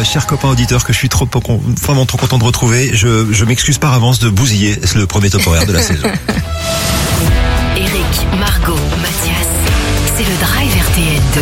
chers copains auditeurs que je suis vraiment trop content de retrouver. Je m'excuse par avance de bousiller le premier top horaire de la saison. Eric, Margot, Mathias, c'est le Drive RTL 2.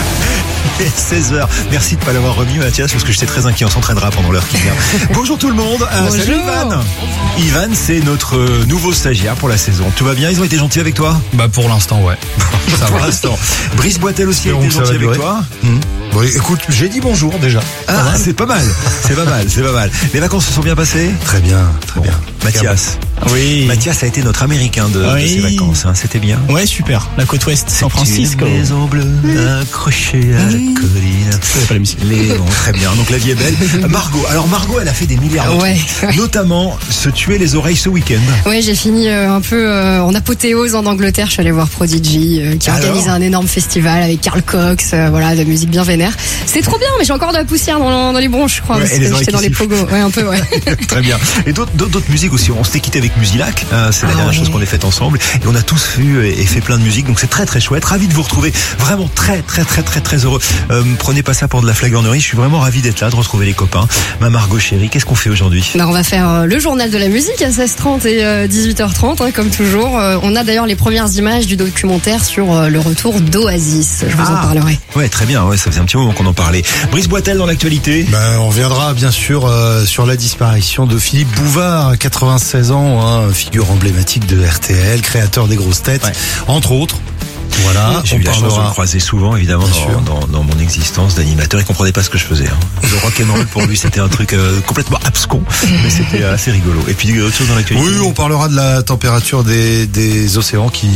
16h. Merci de ne pas l'avoir remis, Mathias, parce que j'étais très inquiet. On s'entraînera pendant l'heure qui vient. Bonjour tout le monde. Bonjour. Salut Ivan. Ivan, c'est notre nouveau stagiaire pour la saison. Tout va bien? Ils ont été gentils avec toi? Bah pour l'instant, ouais. Ça pour l'instant. Brice Boitel aussi a été gentil avec toi. Bon, écoute, j'ai dit bonjour déjà. Ah, c'est pas mal. C'est pas mal. Les vacances se sont bien passées? Très bien, très bien. Mathias. Oui. Mathias a été notre américain de ces vacances. Hein. C'était bien. Ouais, super. La côte ouest, San Francisco. Une maison bleue accrochée à la colline. C'est pas la musique. Bon, très bien. Donc la vie est belle. Margot. Alors Margot, elle a fait des milliards de trucs. Notamment se tuer les oreilles ce week-end. Ouais, j'ai fini un peu en apothéose en Angleterre. Je suis allée voir Prodigy qui organise un énorme festival avec Carl Cox, voilà, de musique bien vénère. C'est trop bien, mais j'ai encore de la poussière dans les bronches, je crois. Ouais, parce que j'étais dans les pogos. Ouais, un peu, ouais. Très bien. Et d'autres musiques aussi. On s'était quitté avec Musilac. C'est la dernière chose qu'on ait faite ensemble. Et on a tous vu et fait plein de musique. Donc c'est très très chouette. Ravi de vous retrouver. Vraiment très très très très très heureux. Prenez pas ça pour de la flagornerie. Je suis vraiment ravi d'être là, de retrouver les copains. Ma Margot chérie, qu'est-ce qu'on fait aujourd'hui? On va faire le journal de la musique à 16h30 et 18h30, comme toujours. On a d'ailleurs les premières images du documentaire sur le retour d'Oasis. Je vous en parlerai. Ouais, très bien. Ouais, ça faisait un petit moment qu'on en parlait. Brice Boitel dans l'actualité. On reviendra bien sûr sur la disparition de Philippe Bouvard, 96 ans, figure emblématique de RTL, créateur des grosses têtes, entre autres. Voilà, j'ai eu la chance de le croiser souvent, évidemment, dans mon existence d'animateur. Il comprenait pas ce que je faisais. Le rock'n'roll pour lui, c'était un truc complètement abscon, mais c'était assez rigolo. Et puis autre chose dans l'actualité. Oui, on parlera de la température des océans qui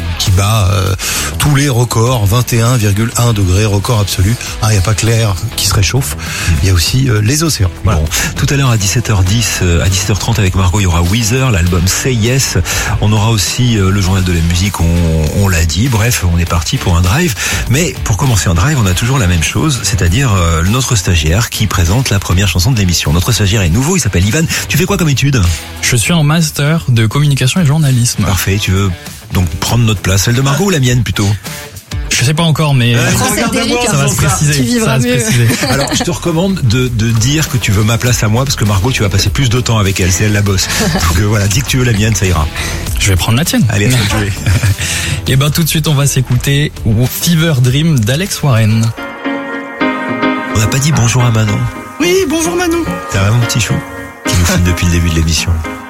bat tous les records, 21,1 degrés, record absolu. Il n'y a pas que l'air qui se réchauffe, il y a aussi les océans. Voilà. Bon, tout à l'heure à 17h10, à 17h30 avec Margot, il y aura Weezer, l'album Say Yes. On aura aussi le journal de la musique, on l'a dit. Bref, on est parti pour un drive. Mais pour commencer un drive, on a toujours la même chose, c'est-à-dire notre stagiaire qui présente la première chanson de l'émission. Notre stagiaire est nouveau, il s'appelle Ivan. Tu fais quoi comme étude? Je suis en master de communication et journalisme. Parfait, tu veux donc prendre notre place, celle de Margot ou la mienne plutôt? Je sais pas encore, mais ça va se préciser. Tu vivras mieux. Alors, je te recommande de dire que tu veux ma place à moi, parce que Margot, tu vas passer plus de temps avec elle, c'est elle la bosse. Donc voilà, dis que tu veux la mienne, ça ira. Je vais prendre la tienne. Allez, à toi de jouer. Et tout de suite, on va s'écouter Fever Dream d'Alex Warren. On n'a pas dit bonjour à Manon. Oui, bonjour Manon. T'as vraiment mon petit chou qui nous filme depuis le début de l'émission.